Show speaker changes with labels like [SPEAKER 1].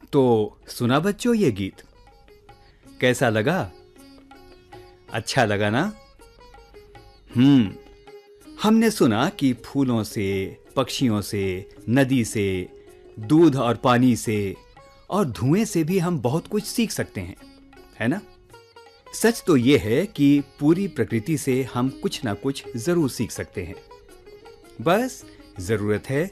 [SPEAKER 1] तो सुना बच्चों ये गीत, कैसा लगा? अच्छा लगा ना? हम्म। हमने सुना कि फूलों से, पक्षियों से, नदी से, दूध और पानी से और धुएं से भी हम बहुत कुछ सीख सकते हैं, है ना? सच तो ये है कि पूरी प्रकृति से हम कुछ ना कुछ जरूर सीख सकते हैं। बस जरूरत है